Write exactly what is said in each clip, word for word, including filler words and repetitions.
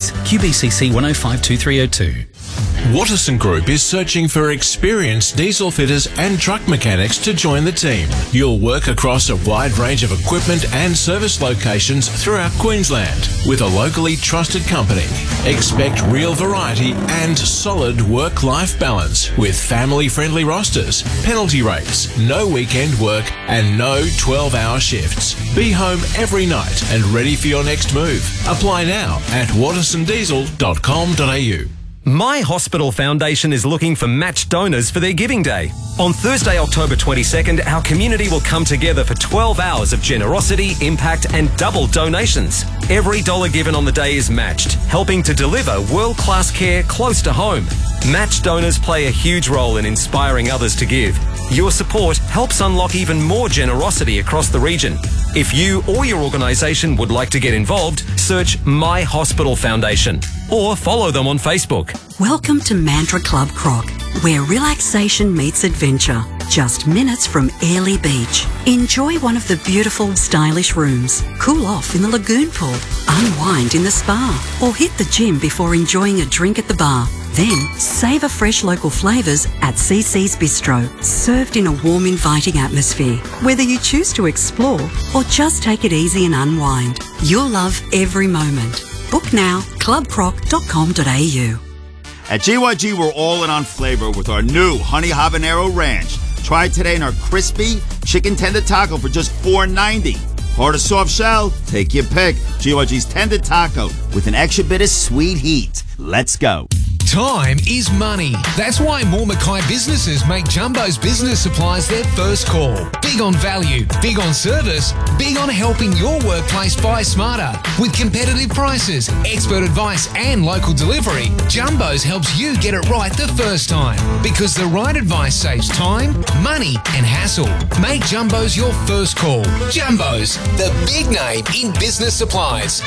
Kiwis. Q B C C one oh five two three oh two. Watterson Group is searching for experienced diesel fitters and truck mechanics to join the team. You'll work across a wide range of equipment and service locations throughout Queensland with a locally trusted company. Expect real variety and solid work-life balance with family-friendly rosters, penalty rates, no weekend work and no twelve-hour shifts. Be home every night and ready for your next move. Apply now at watterson diesel dot com dot a u. My Hospital Foundation is looking for match donors for their Giving Day. On Thursday, October twenty-second, our community will come together for twelve hours of generosity, impact and double donations. Every dollar given on the day is matched, helping to deliver world-class care close to home. Match donors play a huge role in inspiring others to give. Your support helps unlock even more generosity across the region. If you or your organisation would like to get involved, search My Hospital Foundation or follow them on Facebook. Welcome to Mantra Club Croc, where relaxation meets adventure. Just minutes from Airlie Beach. Enjoy one of the beautiful, stylish rooms. Cool off in the lagoon pool. Unwind in the spa. Or hit the gym before enjoying a drink at the bar. Then, savour fresh local flavours at C C's Bistro, served in a warm, inviting atmosphere. Whether you choose to explore or just take it easy and unwind, you'll love every moment. Book now, club croc dot com dot a u. At G Y G, we're all in on flavour with our new Honey Habanero Ranch. Try it today in our crispy chicken tender taco for just four ninety. Hard or soft shell? Take your pick. G Y G's tender taco with an extra bit of sweet heat. Let's go. Time is money. That's why more Mackay businesses make Jumbo's business supplies their first call. Big on value, big on service, big on helping your workplace buy smarter. With competitive prices, expert advice and local delivery, Jumbo's helps you get it right the first time. Because the right advice saves time, money and hassle. Make Jumbo's your first call. Jumbo's, the big name in business supplies.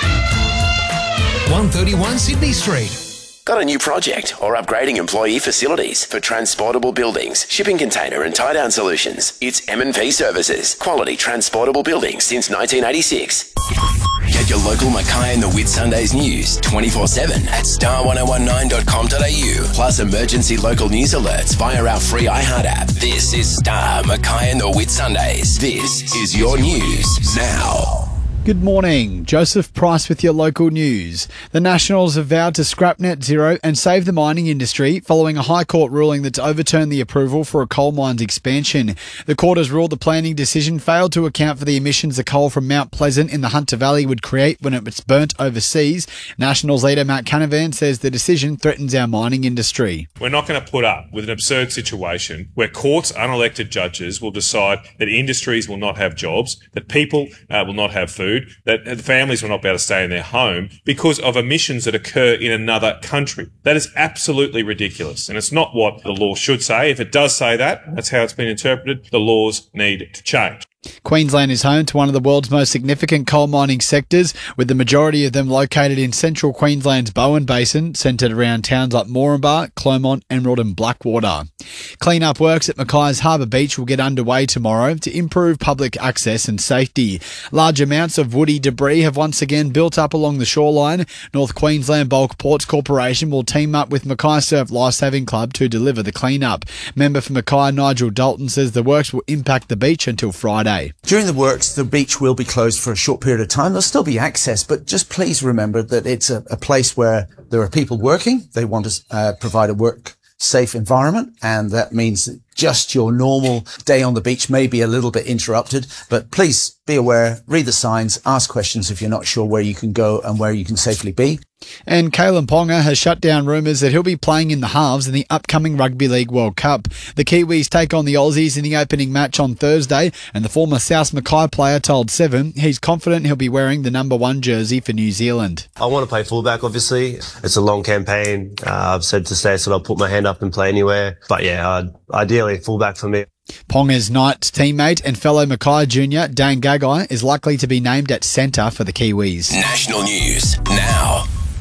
one thirty-one Sydney Street. Got a new project or upgrading employee facilities for transportable buildings, shipping container and tie-down solutions? It's M and P Services. Quality transportable buildings since nineteen eighty-six. Get your local Mackay and the Whitsundays news twenty-four seven at star ten nineteen dot com dot a u. Plus emergency local news alerts via our free iHeart app. This is Star Mackay and the Whitsundays. This is your news now. Good morning. Joseph Price with your local news. The Nationals have vowed to scrap net zero and save the mining industry following a High Court ruling that's overturned the approval for a coal mine's expansion. The court has ruled the planning decision failed to account for the emissions the coal from Mount Pleasant in the Hunter Valley would create when it was burnt overseas. Nationals leader Matt Canavan says the decision threatens our mining industry. We're not going to put up with an absurd situation where courts, unelected judges will decide that industries will not have jobs, that people uh, will not have food, that the families will not be able to stay in their home because of emissions that occur in another country. That is absolutely ridiculous, and it's not what the law should say. If it does say that, that's how it's been interpreted, the laws need to change. Queensland is home to one of the world's most significant coal mining sectors, with the majority of them located in central Queensland's Bowen Basin, centred around towns like Moranbah, Clermont, Emerald and Blackwater. Clean-up works at Mackay's Harbour Beach will get underway tomorrow to improve public access and safety. Large amounts of woody debris have once again built up along the shoreline. North Queensland Bulk Ports Corporation will team up with Mackay Surf Lifesaving Club to deliver the clean-up. Member for Mackay, Nigel Dalton, says the works will impact the beach until Friday. During the works, the beach will be closed for a short period of time. There'll still be access, but just please remember that it's a, a place where there are people working. They want to uh, provide a work safe environment, and that means that just your normal day on the beach may be a little bit interrupted, but please be aware, read the signs, ask questions if you're not sure where you can go and where you can safely be. And Kalen Ponga has shut down rumours that he'll be playing in the halves in the upcoming Rugby League World Cup. The Kiwis take on the Aussies in the opening match on Thursday, and the former South Mackay player told Seven he's confident he'll be wearing the number one jersey for New Zealand. I want to play fullback, obviously. It's a long campaign. Uh, I've said to Stace that I'll put my hand up and play anywhere. But yeah, uh, ideally fullback for me. Ponga's Knights teammate and fellow Mackay junior Dane Gagai is likely to be named at centre for the Kiwis. National news now.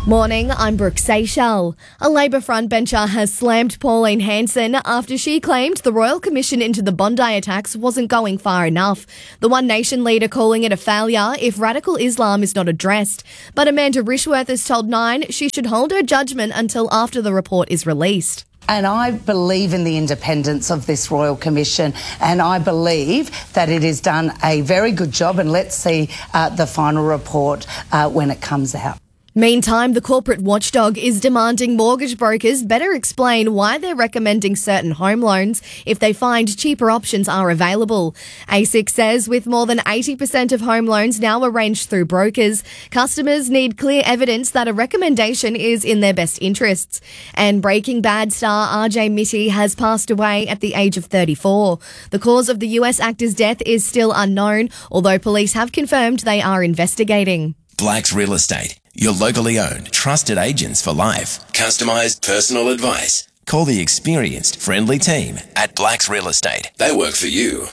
Morning, I'm Brooke Seychelles. A Labor frontbencher has slammed Pauline Hanson after she claimed the Royal Commission into the Bondi attacks wasn't going far enough. The One Nation leader calling it a failure if radical Islam is not addressed. But Amanda Rishworth has told Nine she should hold her judgment until after the report is released. And I believe in the independence of this Royal Commission, and I believe that it has done a very good job, and let's see uh, the final report uh, when it comes out. Meantime, the corporate watchdog is demanding mortgage brokers better explain why they're recommending certain home loans if they find cheaper options are available. A S I C says with more than eighty percent of home loans now arranged through brokers, customers need clear evidence that a recommendation is in their best interests. And Breaking Bad star R J Mitte has passed away at the age of thirty-four. The cause of the U S actor's death is still unknown, although police have confirmed they are investigating. Blacks Real Estate. Your locally owned, trusted agents for life. Customised personal advice. Call the experienced, friendly team at Blacks Real Estate. They work for you.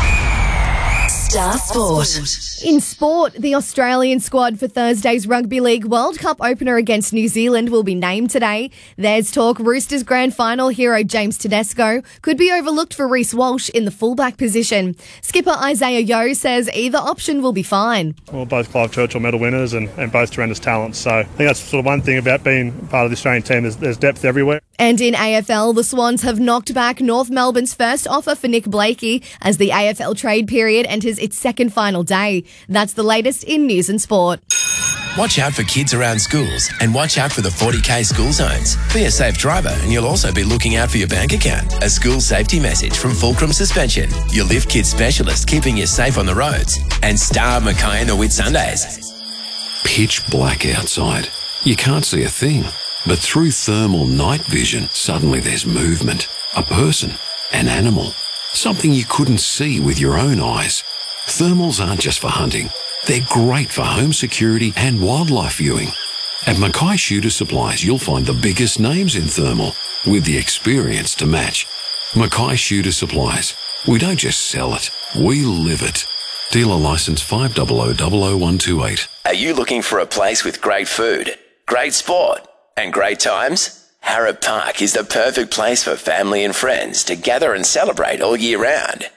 Star Sport. In sport, the Australian squad for Thursday's Rugby League World Cup opener against New Zealand will be named today. There's talk Roosters grand final hero James Tedesco could be overlooked for Reece Walsh in the fullback position. Skipper Isaiah Yeo says either option will be fine. Well, both Clive Churchill medal winners and, and both tremendous talents. So I think that's sort of one thing about being part of the Australian team. There's, there's depth everywhere. And in A F L, the Swans have knocked back North Melbourne's first offer for Nick Blakey as the A F L trade period enters its second final day. That's the latest in news and sport. Watch out for kids around schools and watch out for the forty K school zones. Be a safe driver and you'll also be looking out for your bank account. A school safety message from Fulcrum Suspension, your Lift Kids specialist keeping you safe on the roads. And Star Mackay and the Whitsundays. Pitch black outside. You can't see a thing. But through thermal night vision, suddenly there's movement. A person, an animal, something you couldn't see with your own eyes. Thermals aren't just for hunting. They're great for home security and wildlife viewing. At Mackay Shooter Supplies, you'll find the biggest names in thermal with the experience to match. Mackay Shooter Supplies. We don't just sell it, we live it. Dealer licence five zero zero zero zero one two eight. Are you looking for a place with great food, great sport, and great times? Harrop Park is the perfect place for family and friends to gather and celebrate all year round.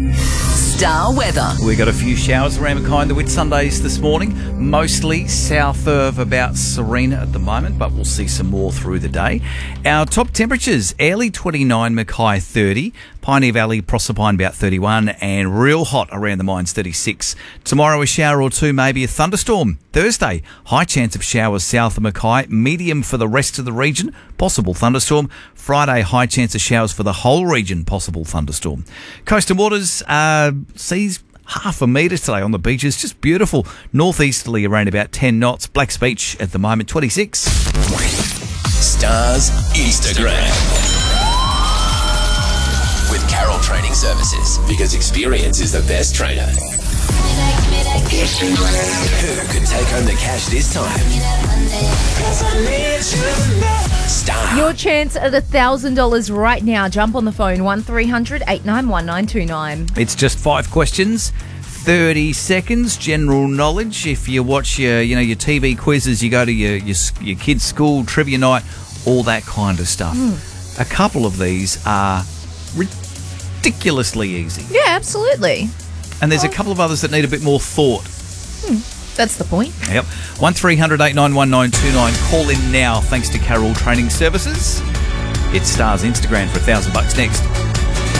Star weather. We got a few showers around Mackay and the Whitsundays this morning, mostly south of about Serena at the moment, but we'll see some more through the day. Our top temperatures, Airlie twenty-nine, Mackay thirty, Pioneer Valley, Proserpine about thirty-one, and real hot around the mines thirty-six. Tomorrow a shower or two, maybe a thunderstorm. Thursday, high chance of showers south of Mackay, medium for the rest of the region, possible thunderstorm. Friday, high chance of showers for the whole region, possible thunderstorm. Coastal waters, uh, seas half a metre today on the beaches, just beautiful. Northeasterly around about ten knots. Blacks Beach at the moment twenty-six. Stars Instagram with Carroll Training Services, because experience is the best trainer. Who could take home the cash this time? Star. Your chance at one thousand dollars right now. Jump on the phone, one three hundred eight nine one nine two nine. It's just five questions, thirty seconds, general knowledge. If you watch your, you know, your T V quizzes, you go to your, your, your kids' school, trivia night, all that kind of stuff. Mm. A couple of these are ridiculously easy. Yeah, absolutely. And there's a couple of others that need a bit more thought. Hmm. That's the point. Yep. one three hundred eight nine one nine two nine. Call in now thanks to Carroll Training Services. It's Stars Instagram for a thousand bucks next.